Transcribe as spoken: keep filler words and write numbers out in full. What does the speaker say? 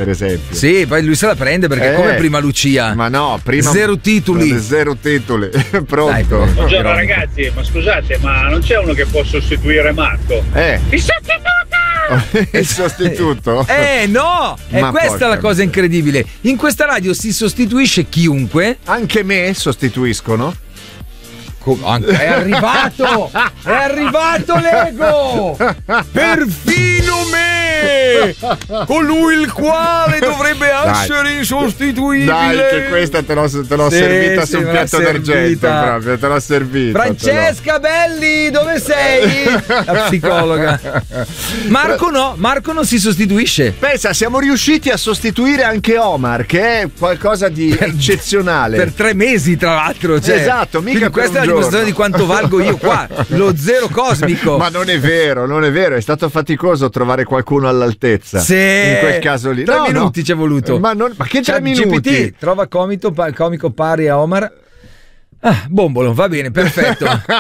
per esempio. Sì, poi lui se la prende perché Eh, come prima Lucia. Ma no, prima Zero titoli. Zero titoli. Pronto? Dai, Buongiorno ragazzi, ma scusate, ma non c'è uno che può sostituire Marco? Eh. Il sostituto! Il sostituto? Eh no, è Ma questa porca la cosa incredibile. In questa radio si sostituisce chiunque. Anche me sostituiscono? Com- anche- è arrivato! È arrivato l'ego! Perfino me! Colui il quale dovrebbe Dai. essere insostituibile! Dai, che questa te l'ho, te l'ho Sì, servita sì, su un me l'ha piatto d'argento servita. proprio, te l'ho servita. Francesca Belli, dove sei? La psicologa. Marco no, Marco non si sostituisce. Pensa, siamo riusciti a sostituire anche Omar, che è qualcosa di eccezionale. Per tre mesi, tra l'altro. Cioè, Esatto, mica quindi per questa è un la dimostrazione giorno. di quanto valgo io qua. Lo zero cosmico. Ma non è vero, non è vero, è stato faticoso trovare qualcuno all'altezza. Sì. In quel caso lì. Tre No, minuti no. ci è voluto. Ma, non, ma che tre Chat minuti? G P T trova comico, pa- comico pari a Omar. Ah, bombolo, va bene, perfetto.